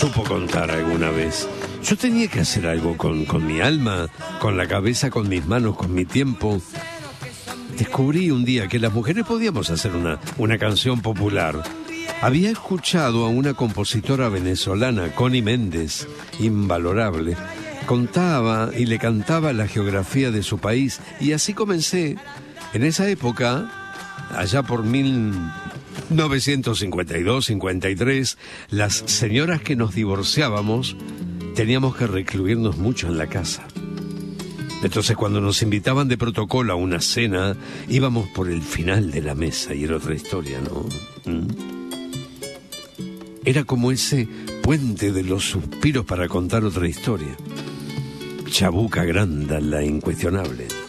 supo contar alguna vez. Yo tenía que hacer algo con mi alma, con la cabeza, con mis manos, con mi tiempo. Descubrí un día que las mujeres podíamos hacer una canción popular. Había escuchado a una compositora venezolana, Connie Méndez, invalorable. Contaba y le cantaba la geografía de su país, y así comencé. En esa época, allá por 1952-53, las señoras que nos divorciábamos teníamos que recluirnos mucho en la casa. Entonces, cuando nos invitaban de protocolo a una cena, íbamos por el final de la mesa, y era otra historia, ¿no? Era como ese puente de los suspiros para contar otra historia. Chabuca Granda, la incuestionable.